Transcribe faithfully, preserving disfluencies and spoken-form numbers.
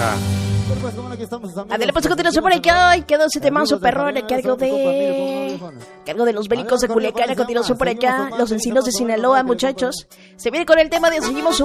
Venga. Adele, pues a continuación por acá. Y quedó ese temazo perrón a cargo de... cargo de los bélicos de Culiacán. A continuación por acá, los encinos de Sinaloa, muchachos. Se viene con el tema de Seguimos